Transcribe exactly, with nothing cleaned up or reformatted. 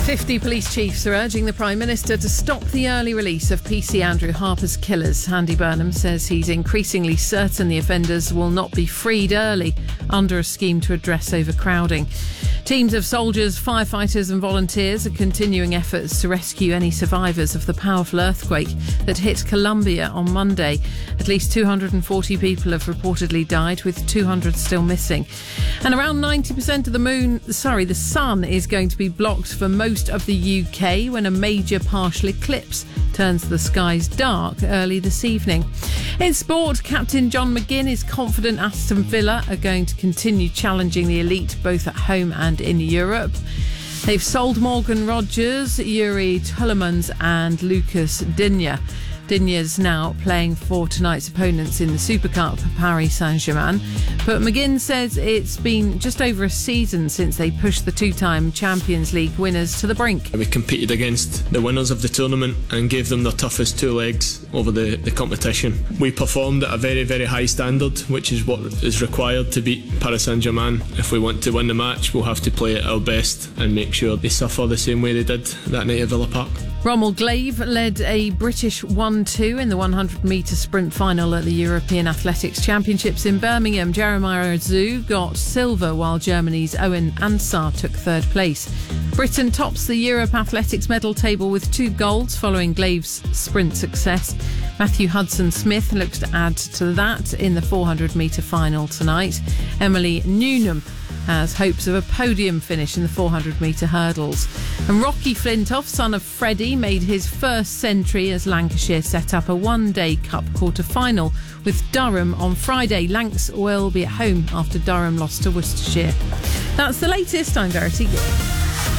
fifty police chiefs are urging the Prime Minister to stop the early release of P C Andrew Harper's killers. Andy Burnham says he's increasingly certain the offenders will not be freed early under a scheme to address overcrowding. Teams of soldiers, firefighters and volunteers are continuing efforts to rescue any survivors of the powerful earthquake that hit Colombia on Monday. At least two hundred forty people have reportedly died, with two hundred still missing. And around ninety percent of the moon, sorry, the sun is going to be blocked for most of the U K when a major partial eclipse turns the skies dark early this evening. In sport, captain John McGinn is confident Aston Villa are going to continue challenging the elite both at home and in Europe. They've sold Morgan Rogers, Yuri Tielemans and Lucas Digne. Digne's now playing for tonight's opponents in the Super Cup, Paris Saint-Germain. But McGinn says it's been just over a season since they pushed the two-time Champions League winners to the brink. We competed against the winners of the tournament and gave them their toughest two legs over the, the competition. We performed at a very, very high standard, which is what is required to beat Paris Saint-Germain. If we want to win the match, we'll have to play at our best and make sure they suffer the same way they did that night at Villa Park. Rommel Glaive led a British one two in the one hundred metre sprint final at the European Athletics Championships in Birmingham. Jeremiah Azu got silver, while Germany's Owen Ansar took third place. Britain tops the Europe Athletics medal table with two golds following Glaive's sprint success. Matthew Hudson-Smith looks to add to that in the four hundred metre final tonight. Emily Newnham has hopes of a podium finish in the four hundred metre hurdles. And Rocky Flintoff, son of Freddie, made his first century as Lancashire set up a one-day cup quarter-final with Durham on Friday. Lancs will be at home after Durham lost to Worcestershire. That's the latest. I'm Verity Gill.